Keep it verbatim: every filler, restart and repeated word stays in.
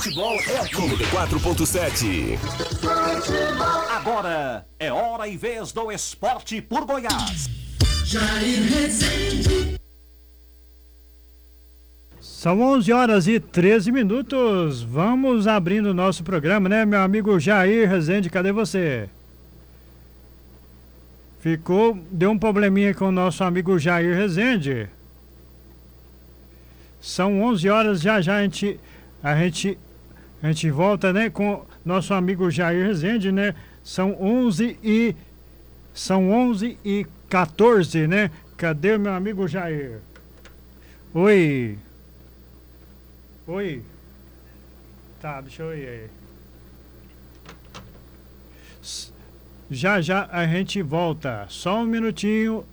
Futebol é aqui. noventa e quatro ponto sete. Agora é hora e vez do Esporte por Goiás. Jair Rezende. São onze horas e treze minutos. Vamos abrindo o nosso programa, né, meu amigo Jair Rezende? Cadê você? Ficou, deu um probleminha com o nosso amigo Jair Rezende. São onze horas, já já a gente, a gente, a gente volta, né, com nosso amigo Jair Rezende, né? São onze e são onze e quatorze, né? Cadê o meu amigo Jair? Oi. Oi. Tá, deixa eu ir aí. Já já a gente volta. Só um minutinho.